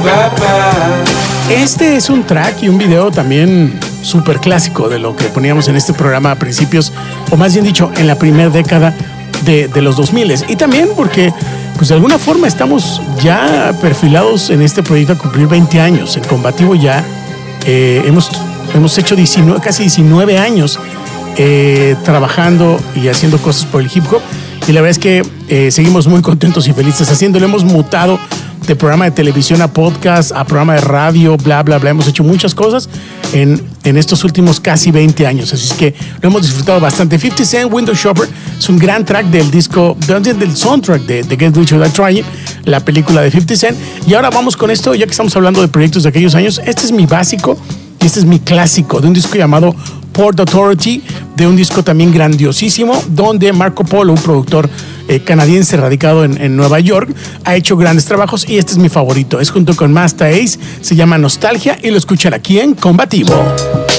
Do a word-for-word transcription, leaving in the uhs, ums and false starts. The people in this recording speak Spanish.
Este es un track y un video también súper clásico de lo que poníamos en este programa a principios, o más bien dicho, en la primera década de, de los dos mil. Y también porque, pues de alguna forma, estamos ya perfilados en este proyecto a cumplir veinte años. En Combativo ya eh, hemos, hemos hecho diecinueve, casi diecinueve años eh, trabajando y haciendo cosas por el hip hop. Y la verdad es que eh, seguimos muy contentos y felices haciéndolo. Hemos mutado de programa de televisión a podcast, a programa de radio, bla, bla, bla. Hemos hecho muchas cosas en, en estos últimos casi veinte años. Así es que lo hemos disfrutado bastante. fifty Cent, Window Shopper, es un gran track del disco, del soundtrack de, de Get Rich or Die Trying, la película de fifty Cent. Y ahora vamos con esto, ya que estamos hablando de proyectos de aquellos años. Este es mi básico y este es mi clásico de un disco llamado Port Authority, de un disco también grandiosísimo, donde Marco Polo, un productor eh, canadiense radicado en, en Nueva York, ha hecho grandes trabajos y este es mi favorito. Es junto con Masta Ace, se llama Nostalgia y lo escuchan aquí en Combativo.